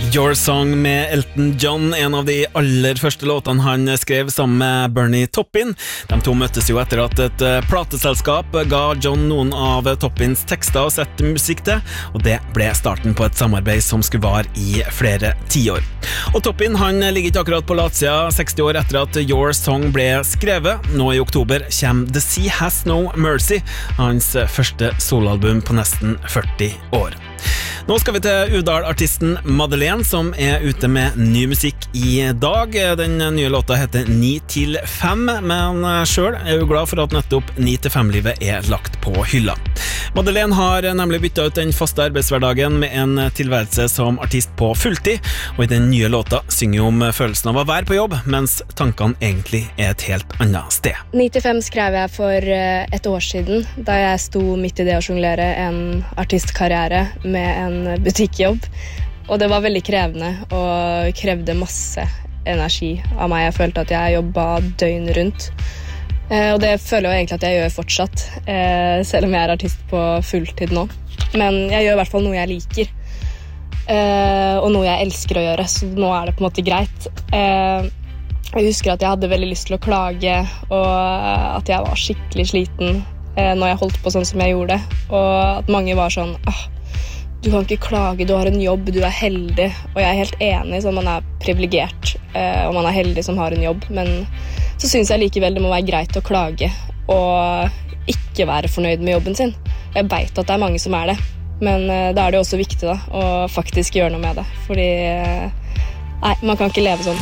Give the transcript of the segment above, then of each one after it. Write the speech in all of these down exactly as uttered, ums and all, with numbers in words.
Your Song med Elton John, en av de aller første låtene han skrev sammen med Bernie Taupin. De to møttes jo etter at et plateselskap ga John noen av Taupins tekster å sette musikk til, og det ble starten på et samarbeid som skulle vare i flere tiår. Og Taupin han ligger ikke akkurat på latsida seksti år etter at Your Song ble skrevet. Nå i oktober kommer The Sea Has No Mercy, hans første soloalbum på nesten førti år. Nå skal vi til Udal-artisten Madeleine, som er ute med ny musikk i dag. Den nye låta heter ni til fem, men selv er jo glad for at nettopp ni til fem-livet er lagt på hylla. Madeleine har nemlig byttet ut den faste arbeidshverdagen med en tilværelse som artist på fulltid, og i den nye låta synger hun om følelsen av å være på jobb, mens tankene egentlig er et helt annet sted. ni til fem skrev jeg for et år siden, da jeg sto midt i det å jonglere en artistkarriere med en butikkjobb, og det var veldig krevende og krevde masse energi av meg. Jeg følte at jeg jobbet døgn rundt, eh, og det føler jeg egentlig at jeg gjør fortsatt, eh, selv om jeg er artist på fulltid nå. Men jeg gjør i hvert fall noe jeg liker, eh, og noe jeg elsker å gjøre, så nå er det på en måte greit. Eh, jeg husker at jeg hadde veldig lyst til å klage, og at jeg var skikkelig sliten eh, når jeg holdt på sånn som jeg gjorde, og at mange var sånn, ah, du kan ikke klage, du har en jobb, du er heldig, og jeg er helt enig, så man er privilegert, eh, og man er heldig som har en jobb, men så synes jeg likevel det må være greit å klage, og ikke være fornøyd med jobben sin. Jeg vet at det er mange som er det, men eh, da er det også viktig da, å faktisk gjøre noe med det, fordi eh, nei, man kan ikke leve sånn.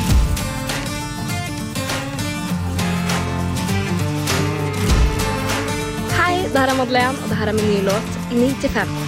Hei, det her er Madeleine, og det her er min nye låt, ni til fem.